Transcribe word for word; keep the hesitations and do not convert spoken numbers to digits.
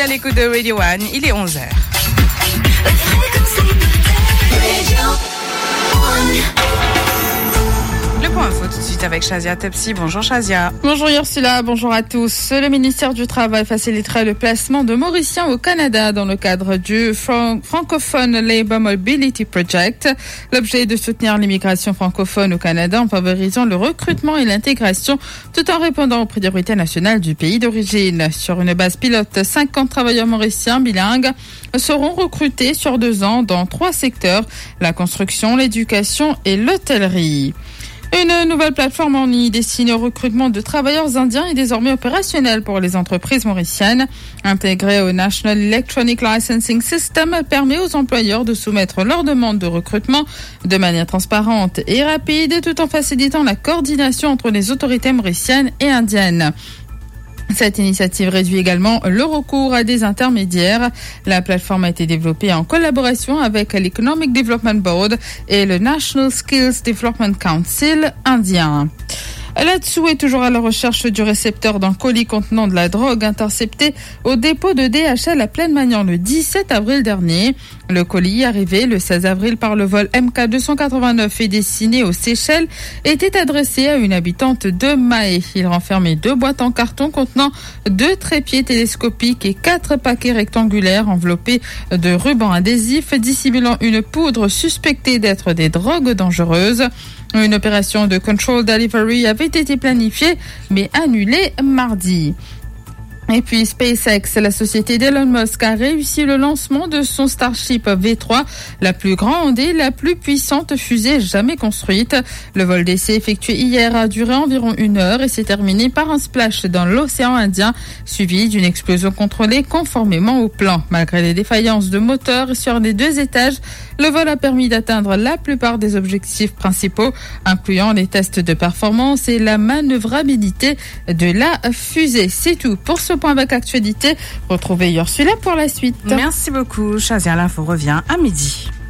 à l'écoute de Radio One, il est onze heures. Le point info tout de suite avec Shazia Tepsi. Bonjour Shazia. Bonjour Ursula, bonjour à tous. Le ministère du Travail faciliterait le placement de Mauriciens au Canada dans le cadre du Fran- Francophone Labour Mobility Project. L'objet est de soutenir l'immigration francophone au Canada en favorisant le recrutement et l'intégration tout en répondant aux priorités nationales du pays d'origine. Sur une base pilote, cinquante travailleurs mauriciens bilingues seront recrutés sur deux ans dans trois secteurs, la construction, l'éducation et l'hôtellerie. Une nouvelle plateforme en ligne destinée au recrutement de travailleurs indiens est désormais opérationnelle pour les entreprises mauriciennes. Intégrée au National Electronic Licensing System, permet aux employeurs de soumettre leurs demandes de recrutement de manière transparente et rapide, tout en facilitant la coordination entre les autorités mauriciennes et indiennes. Cette initiative réduit également le recours à des intermédiaires. La plateforme a été développée en collaboration avec l'Economic Development Board et le National Skills Development Council indien. Là-dessous est toujours à la recherche du récepteur d'un colis contenant de la drogue intercepté au dépôt de D H L à Plaine-Magnan le dix-sept avril dernier. Le colis, arrivé le seize avril par le vol M K deux cent quatre-vingt-neuf et destiné aux Seychelles, était adressé à une habitante de Mahé. Il renfermait deux boîtes en carton contenant deux trépieds télescopiques et quatre paquets rectangulaires enveloppés de rubans adhésifs dissimulant une poudre suspectée d'être des drogues dangereuses. Une opération de control delivery avait été planifiée, mais annulée mardi. Et puis SpaceX, la société d'Elon Musk, a réussi le lancement de son Starship V trois, la plus grande et la plus puissante fusée jamais construite. Le vol d'essai effectué hier a duré environ une heure et s'est terminé par un splash dans l'océan Indien, suivi d'une explosion contrôlée conformément au plan. Malgré les défaillances de moteur sur les deux étages, le vol a permis d'atteindre la plupart des objectifs principaux, incluant les tests de performance et la manœuvrabilité de la fusée. C'est tout pour ce point avec actualité. Retrouvez Ursula pour la suite. Merci beaucoup Shazia, l'info revient à midi.